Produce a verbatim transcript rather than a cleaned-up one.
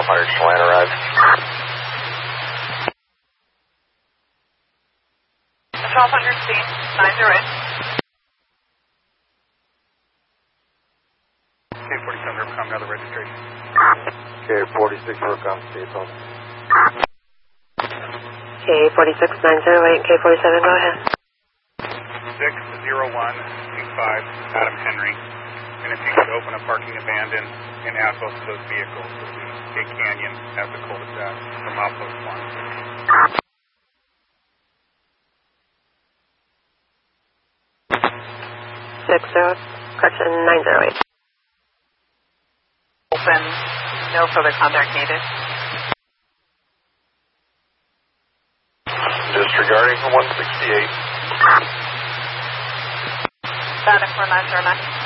twelve hundred Chelan arrived. twelve hundred C, nine zero eight. K forty-seven, Ripcom, now the registration. K forty-six, Ripcom, see you, Tom. K forty-six, nine zero eight, K forty-seven, go ahead. six zero one two five, Adam Henry. And if you could open a parking abandon and ask both of those vehicles to the Big Canyon at the cul-de-sac from outpost one. Six zero, correction, nine zero eight. Open, no further contact needed. Disregarding for one sixty-eight. Static for nine zero nine.